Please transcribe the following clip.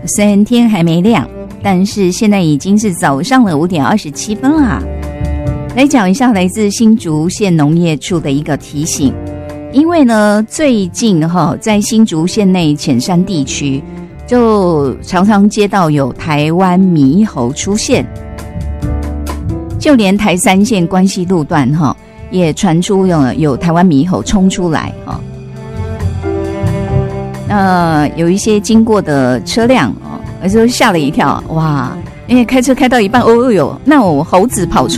虽然天还没亮，但是现在已经是早上的5点27分啦。来讲一下来自新竹县农业处的一个提醒，因为呢，最近在新竹县内浅山地区，就常常接到有台湾猕猴出现，就连台3线关西路段也传出有台湾猕猴冲出来那有一些经过的车辆有时候吓了一跳，哇！因为开车开到一半，哦哟，那我猴子跑出